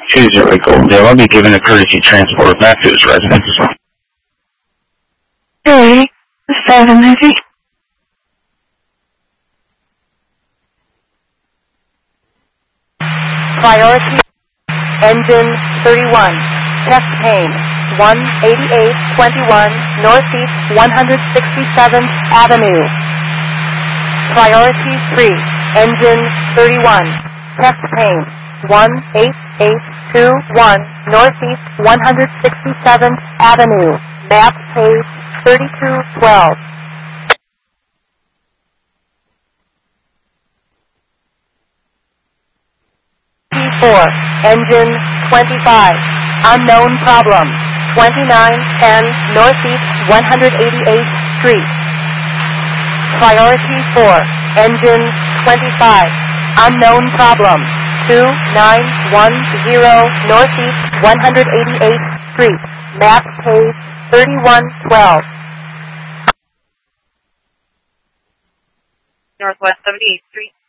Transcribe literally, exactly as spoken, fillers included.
two zero Goldendale. I'll be giving a courtesy transport back to his residence. Hey, seven ninety. Priority engine thirty-one. Chest pain one eighty-eight twenty-one Northeast one hundred sixty-seventh Avenue. Priority three. Engine thirty-one. Chest pain one eighty-eight twenty-one Northeast one hundred sixty-seventh Avenue. Map page thirty-two twelve. P four. Engine twenty-five. Unknown problem. twenty-nine ten Northeast one hundred eighty-eighth Street. Priority four. Engine twenty-five. Unknown problem. two nine one zero Northeast one hundred eighty-eighth Street. Map page thirty-one twelve. Northwest seventy-eighth Street.